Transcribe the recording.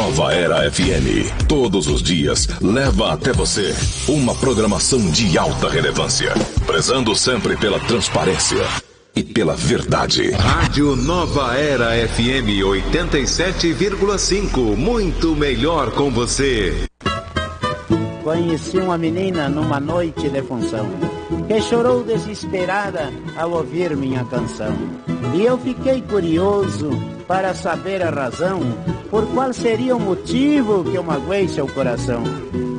Nova Era FM, todos os dias, leva até você uma programação de alta relevância, prezando sempre pela transparência e pela verdade. Rádio Nova Era FM 87,5, muito melhor com você. Conheci uma menina numa noite de função, que chorou desesperada ao ouvir minha canção. E eu fiquei curioso para saber a razão, por qual seria o motivo que eu magoei seu coração.